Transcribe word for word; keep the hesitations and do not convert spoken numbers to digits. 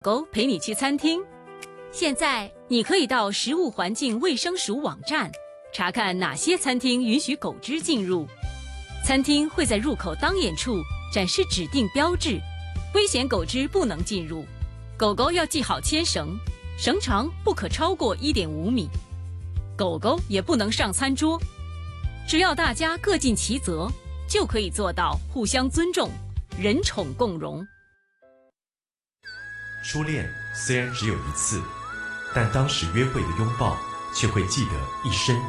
狗陪你去餐厅。现在你可以到食物环境卫生署网站查看哪些餐厅允许狗只进入。餐厅会在入口当眼处展示指定标志，危险狗只不能进入。狗狗要系好牵绳，绳长不可超过 一点五米。狗狗也不能上餐桌。只要大家各尽其责，就可以做到互相尊重，人宠共荣。 初恋虽然只有一次，但当时约会的拥抱却会记得一生